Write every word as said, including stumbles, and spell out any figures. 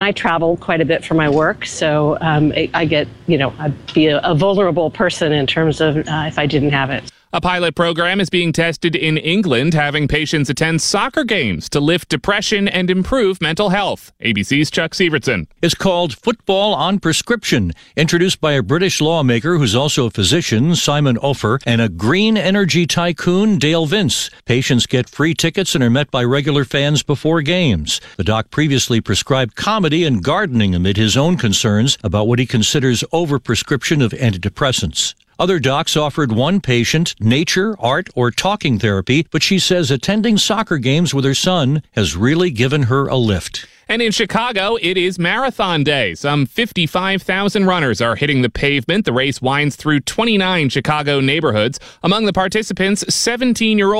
I travel quite a bit for my work, so um, I, I get, you know, I'd be a, a vulnerable person in terms of uh, if I didn't have it. A pilot program is being tested in England, having patients attend soccer games to lift depression and improve mental health. A B C's Chuck Sievertson. It's called Football on Prescription, introduced by a British lawmaker who's also a physician, Simon Ofer, and a green energy tycoon, Dale Vince. Patients get free tickets and are met by regular fans before games. The doc previously prescribed comedy and gardening amid his own concerns about what he considers overprescription of antidepressants. Other docs offered one patient nature, art, or talking therapy, but she says attending soccer games with her son has really given her a lift. And in Chicago, it is Marathon Day. Some fifty-five thousand runners are hitting the pavement. The race winds through twenty-nine Chicago neighborhoods. Among the participants, seventeen-year-old